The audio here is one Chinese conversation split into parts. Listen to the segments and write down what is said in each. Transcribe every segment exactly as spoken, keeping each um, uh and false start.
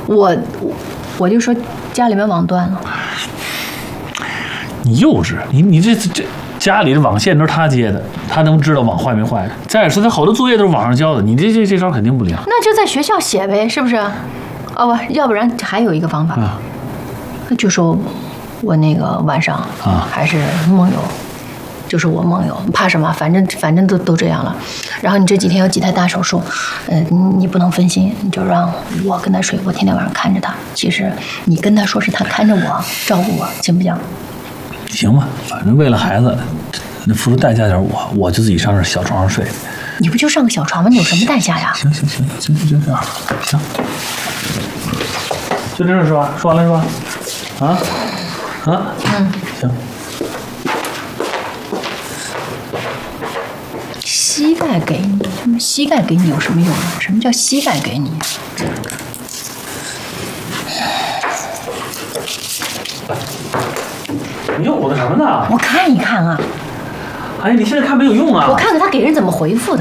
我我就说家里面网断了。 你幼稚，你你这这家里的网线都是他接的，他能知道网坏没坏？再说他好多作业都是网上交的，你这这这招肯定不灵。 那就在学校写呗，是不是？哦不，要不然还有一个方法， 啊、 那就说我那个晚上啊还是梦游。就是我梦游，怕什么？反正反正都都这样了。然后你这几天有几台大手术，呃，你你不能分心，你就让我跟他睡，我天天晚上看着他。其实你跟他说是他看着我，照顾我，行不行？ 行吧，反正为了孩子，那付出代价点我，我就自己上这小床上睡。 你不就上个小床吗？你有什么代价呀？ 行行行行行，就这样，行，就这样是吧？说完了是吧？啊啊，嗯，行。 膝盖给你，他们膝盖给你有什么用啊？什么叫膝盖给你？ 你又鼓捣什么呢？ 我看一看啊。 哎，你现在看没有用啊。 我看看他给人怎么回复的。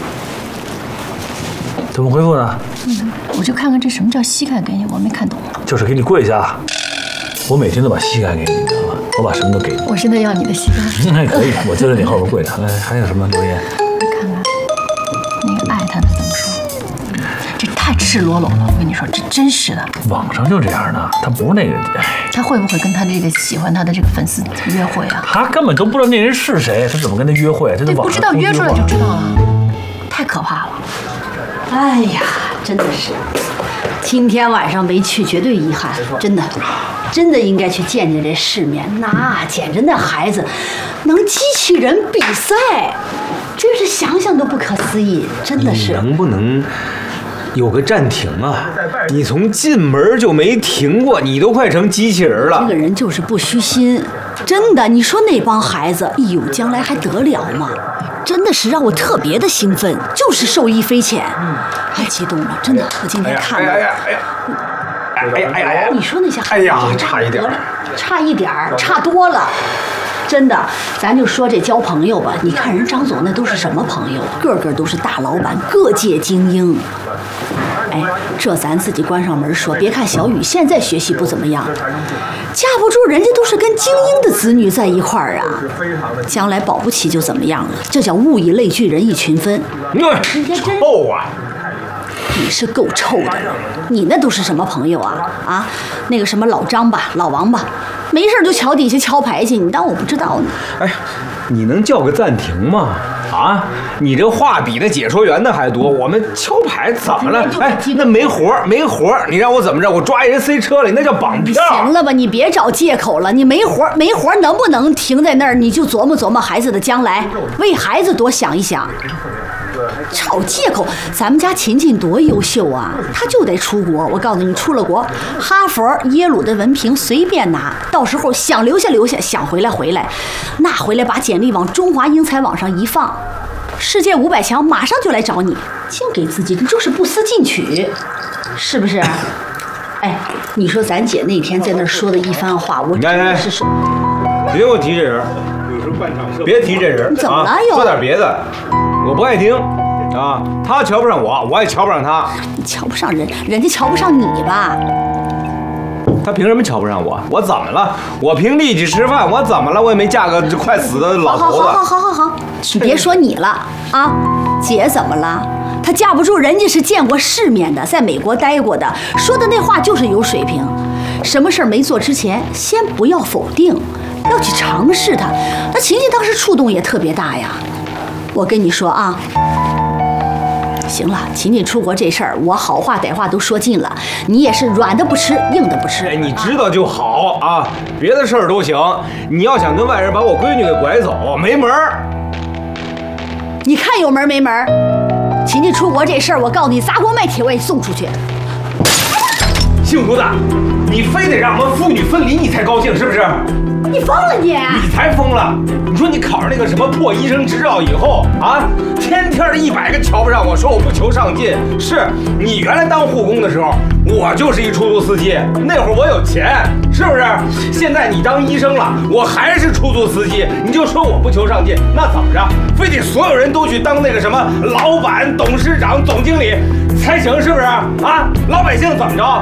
怎么回复的？ 嗯，我就看看这什么叫膝盖给你，我没看懂。 就是给你跪下。我每天都把膝盖给你，知道吧？我把什么都给你。 我现在要你的膝盖。 那可以，我就在你后边跪着。来，还有什么留言？ 看看那个爱他的怎么说？这太赤裸裸了，我跟你说，这真是的。 网上就这样的，他不是那个。 他会不会跟他这个喜欢他的这个粉丝约会啊？ 他根本都不知道那人是谁，他怎么跟他约会？这不知道约出来就知道了，太可怕了。 哎呀，真的是，今天晚上没去绝对遗憾，真的。真的应该去见见这世面，那简直那孩子能机器人比赛，真是想想都不可思议，真的是。 你能不能有个暂停啊？你从进门就没停过，你都快成机器人了。 这个人就是不虚心，真的。你说那帮孩子，哎呦，将来还得了吗？真的是让我特别的兴奋，就是受益匪浅，太激动了，真的。我今天看了。哎呀哎呀！ 哎呀哎呀哎呀！ 你说那些孩子，哎呀，差一点， 差一点，差多了，真的。咱就说这交朋友吧，你看人张总那都是什么朋友，个个都是大老板，各界精英。哎，这咱自己关上门说，别看小雨现在学习不怎么样，架不住人家都是跟精英的子女在一块儿啊，将来保不齐就怎么样了，这叫物以类聚，人以群分。 今天真臭啊！ 你是够臭的，你那都是什么朋友啊？啊，那个什么老张吧，老王吧，没事就桥底下敲牌去，你当我不知道呢？ 哎，你能叫个暂停吗？啊，你这话比那解说员的还多，我们敲牌怎么了？哎，那没活没活你让我怎么着？我抓人塞车里，那叫绑票。 行了吧，你别找借口了，你没活没活能不能停在那儿？你就琢磨琢磨孩子的将来，为孩子多想一想。找借口，咱们家琴琴多优秀啊，她就得出国。我告诉你，出了国，哈佛、耶鲁的文凭随便拿，到时候想留下留下，想回来回来，那回来把简历往中华英才网上一放，世界五百强马上就来找你，净给自己就是不思进取，是不是？哎，你说咱姐那天在那说的一番话，我真的是说， 别给我提这人，别提这人， 怎么了又？ 说点别的。我不爱听，啊，他瞧不上我，我也瞧不上他。 你瞧不上人，人家瞧不上你吧？ 他凭什么瞧不上我？我怎么了？我凭力气吃饭，我怎么了？我也没嫁个快死的老头子。 好好好好好好，你别说你了啊，姐怎么了？她架不住人家是见过世面的，在美国待过的，说的那话就是有水平。什么事儿没做之前，先不要否定，要去尝试它。那琴琴当时触动也特别大呀。我跟你说啊，行了，琴琴出国这事儿，我好话歹话都说尽了，你也是软的不吃，硬的不吃。 哎，你知道就好啊，别的事儿都行，你要想跟外人把我闺女给拐走，没门儿。 你看有门没门？琴琴出国这事儿，我告诉你，砸锅卖铁我也送出去。 姓卢的，你非得让我们父女分离，你才高兴是不是？ 你疯了你！ 你才疯了！你说你考上那个什么破医生执照以后啊，天天的一百个瞧不上我，说我不求上进。是你原来当护工的时候，我就是一出租司机，那会儿我有钱，是不是？现在你当医生了，我还是出租司机，你就说我不求上进，那怎么着？非得所有人都去当那个什么老板、董事长、总经理才行，是不是？啊，老百姓怎么着？